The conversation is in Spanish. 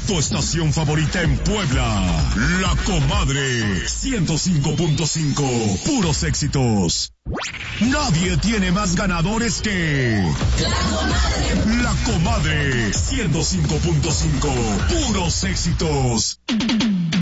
Tu estación favorita en Puebla. La Comadre 105.5. Puros éxitos. Nadie tiene más ganadores que La Comadre 105.5. Puros éxitos.